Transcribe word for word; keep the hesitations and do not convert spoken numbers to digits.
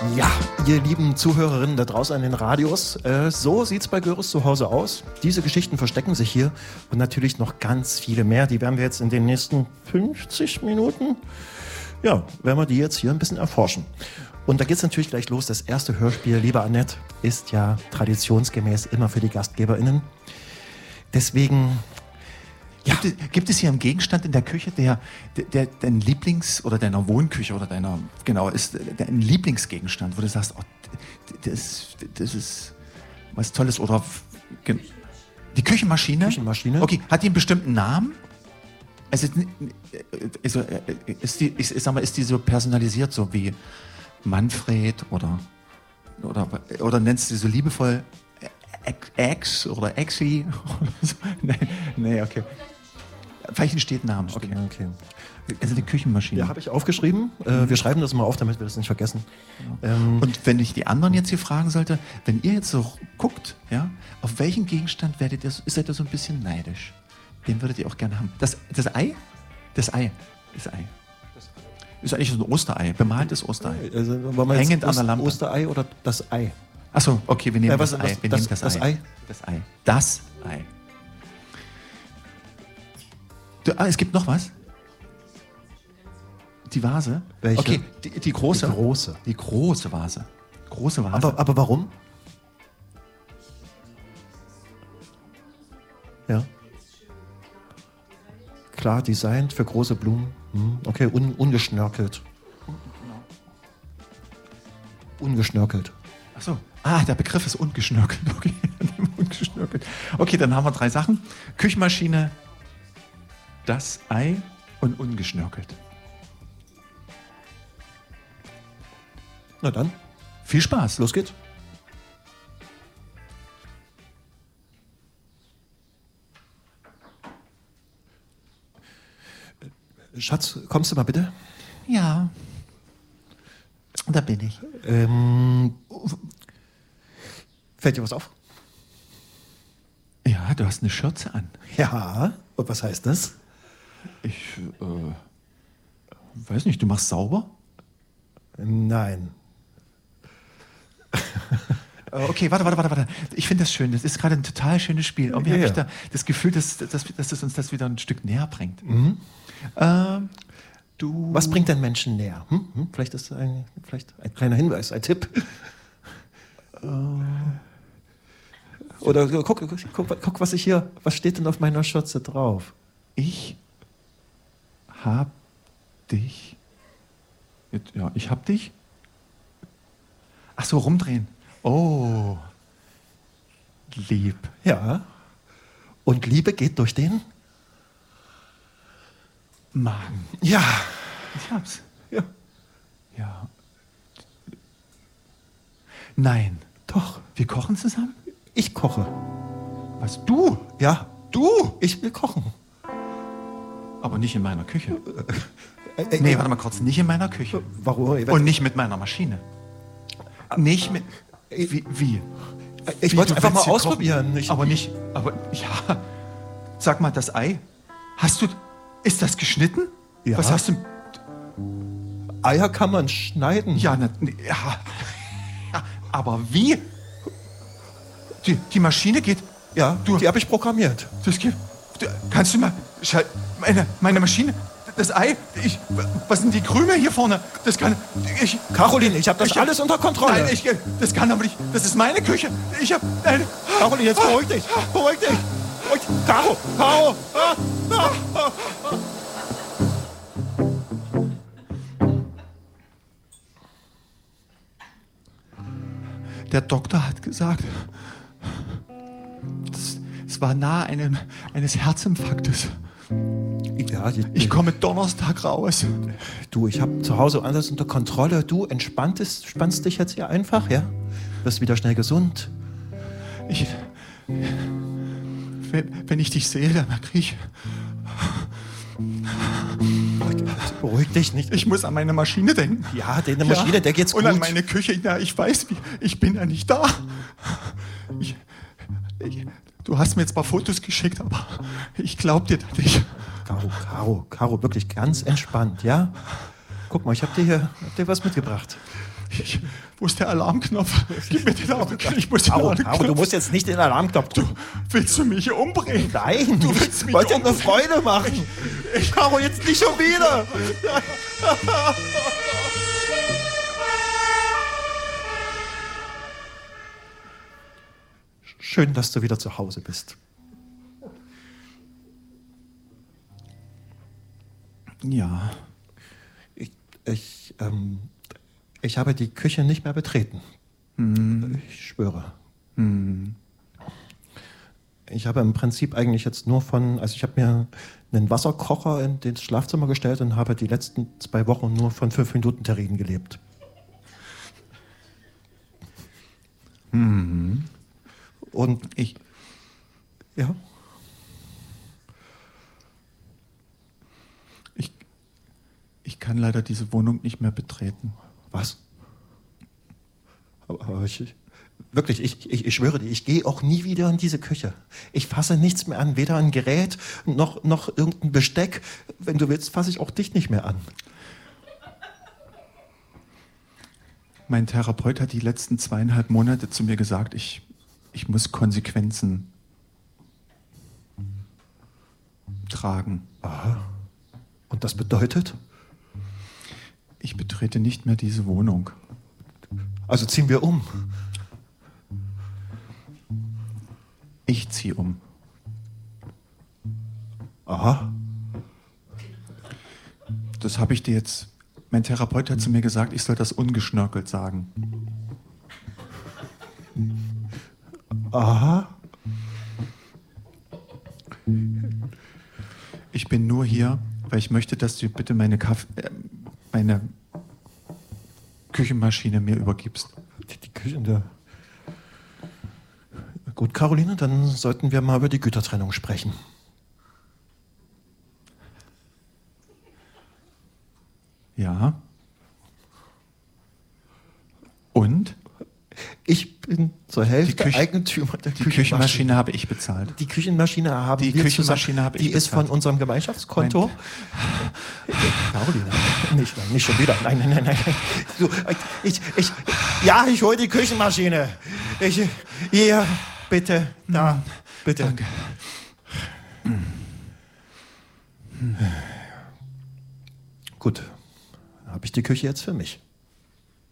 Ja, ihr lieben Zuhörerinnen da draußen an den Radios, äh, so sieht's bei Göris zu Hause aus. Diese Geschichten verstecken sich hier und natürlich noch ganz viele mehr. Die werden wir jetzt in den nächsten fünfzig Minuten, ja, werden wir die jetzt hier ein bisschen erforschen. Und da geht's natürlich gleich los. Das erste Hörspiel, liebe Annette, ist ja traditionsgemäß immer für die GastgeberInnen. Deswegen... Ja. Gibt, es, gibt es hier einen Gegenstand in der Küche, der, der, der dein Lieblings- oder deiner Wohnküche oder deiner, genau, ist dein Lieblingsgegenstand, wo du sagst, oh, das, das ist was Tolles oder die Küchenmaschine? Küchenmaschine. Okay, hat die einen bestimmten Namen? Also, also ist die, ich sag mal, ist die so personalisiert, so wie Manfred oder, oder, oder nennst du sie so liebevoll Ex oder Exi? nee, nee, okay. Vielleicht entsteht Namen. Okay. okay. Also die Küchenmaschine. Ja, habe ich aufgeschrieben. Äh, wir schreiben das mal auf, damit wir das nicht vergessen. Ja. Ähm, Und wenn ich die anderen jetzt hier fragen sollte, wenn ihr jetzt so guckt, ja, auf welchen Gegenstand werdet ihr, seid ihr so ein bisschen neidisch? Den würdet ihr auch gerne haben. Das, das Ei? Das Ei. Das Ei. Ist eigentlich so ein Osterei, bemaltes Osterei. Also, hängend an der Lampe. Osterei oder das Ei? Achso, okay, wir nehmen ja, was, das was, Ei. Wir das, nehmen das, das Ei. Ei. Das Ei. Das Ei. Du, ah, es gibt noch was? Die Vase? Welche? Okay, die, die große. Die große. Die große Vase. Große Vase. Aber, aber warum? Ja. Klar, designt für große Blumen. Hm. Okay, un, ungeschnörkelt. Ungeschnörkelt. Ach so. Ah, der Begriff ist ungeschnörkelt. Okay. ungeschnörkelt. Okay, dann haben wir drei Sachen. Küchenmaschine, das Ei und ungeschnörkelt. Na dann. Viel Spaß. Los geht's. Schatz, kommst du mal bitte? Ja. Da bin ich. Ähm, fällt dir was auf? Ja, du hast eine Schürze an. Ja, und was heißt das? Ich, äh, weiß nicht, du machst sauber? Nein. Okay, warte, warte, warte, warte. Ich finde das schön. Das ist gerade ein total schönes Spiel. Irgendwie ja, habe ja. ich da das Gefühl, dass, dass, dass es uns das wieder ein Stück näher bringt. Mhm. Ähm, du Was bringt den Menschen näher? Hm? Hm? Vielleicht ist das ein, vielleicht ein kleiner Hinweis, ein Tipp. Äh, Oder guck, guck, guck, guck, was ich hier, was steht denn auf meiner Schürze drauf? Ich hab dich. Ja, ich hab dich. Ach so, rumdrehen. Oh. Lieb. Ja. Und Liebe geht durch den Magen. Ja. Ich hab's. Ja. Ja. Nein. Doch. Wir kochen zusammen? Ich koche. Was, du? Ja. Du? Ich will kochen. Aber nicht in meiner Küche. Äh, äh, Nee, warte mal kurz. Nicht in meiner Küche. Warum? Und nicht mit meiner Maschine. Nicht mit... Wie? wie? Ich Wie, wollte du einfach mal willst hier ausprobieren. kochen? Ich, aber nicht... Aber, ja... Sag mal, das Ei... Hast du... Ist das geschnitten? Ja. Was hast du... Eier kann man schneiden. Ja, na, ja, ja, aber wie? Die, die Maschine geht... Ja, Du- die habe ich programmiert. Das geht... Du, kannst du mal... Schal- Meine, meine Maschine... Das Ei... Ich, was sind die Krümel hier vorne? Das kann... Ich... Caroline, ich habe das Ich- alles unter Kontrolle. Nein, ich... Das kann aber nicht... Das ist meine Küche. Ich hab... Nein, Caroline, jetzt beruhig dich. Beruhig dich. Beruhig dich. Caro, Caro. Ah, ah, ah. Der Doktor hat gesagt... Das, es war nahe einem, eines Herzinfarktes. Ja, die, Ich komme Donnerstag raus. du, ich habe zu Hause alles unter Kontrolle. Du entspanntest, spannst dich jetzt hier einfach, ja? Wirst wieder schnell gesund. Ich, wenn, wenn ich dich sehe, dann kriege ich... Beruhig dich nicht. Ich muss an meine Maschine denken. Ja, der Maschine, der geht's Und gut. an meine Küche. Ja, ich weiß, wie, ich bin ja nicht da. Ich, ich, du hast mir jetzt ein paar Fotos geschickt, aber ich glaub dir das nicht. Caro, Caro, Caro, wirklich ganz entspannt, ja? Guck mal, ich habe dir hier hab dir was mitgebracht. Ich, wo ist der Alarmknopf? Gib mir den Alarmknopf. Ich muss den Caro, Alarmknopf. Caro, du musst jetzt nicht den Alarmknopf drücken. Willst du mich umbringen? Nein, Du ich willst mich wollte dir eine umbringen. Freude machen. Ich, Caro, jetzt nicht schon wieder. Schön, dass du wieder zu Hause bist. Ja. Ich, ich, ähm, ich habe die Küche nicht mehr betreten. Hm. Ich schwöre. Hm. Ich habe im Prinzip eigentlich jetzt nur von, also ich habe mir einen Wasserkocher in das Schlafzimmer gestellt und habe die letzten zwei Wochen nur von fünf Minuten Terrinen gelebt. Hm. Und Ich, ja, ich, ich kann leider diese Wohnung nicht mehr betreten. was? Aber, aber ich, wirklich, ich, ich, ich schwöre dir, ich gehe auch nie wieder in diese Küche. Ich fasse nichts mehr an, weder ein Gerät noch, noch irgendein Besteck. Wenn du willst, fasse ich auch dich nicht mehr an. Mein Therapeut hat die letzten zweieinhalb Monate zu mir gesagt, ich, ich muss Konsequenzen tragen. Aha. Und das bedeutet? Ich betrete nicht mehr diese Wohnung. Also ziehen wir um. Ich ziehe um. Aha. Das habe ich dir jetzt... Mein Therapeut hat zu mir gesagt, ich soll das ungeschnörkelt sagen. Aha. Ich bin nur hier, weil ich möchte, dass du bitte meine Kaff äh, meine Küchenmaschine mir übergibst. Die, die Küche in der... Gut, Caroline, dann sollten wir mal über die Gütertrennung sprechen. Ja. Und? Ich bin zur Hälfte Die Küche- Eigentümer der Die Küchenmaschine habe ich bezahlt. Die Küchenmaschine haben Die wir Küchenmaschine zusammen. habe ich Die ist bezahlt. von unserem Gemeinschaftskonto. Caroline, nicht, nein, nicht schon wieder. Nein, nein, nein, nein. nein. Du, ich, ich, ja, ich hole die Küchenmaschine. Ich, hier, bitte, da, bitte. Danke. Gut, dann habe ich die Küche jetzt für mich.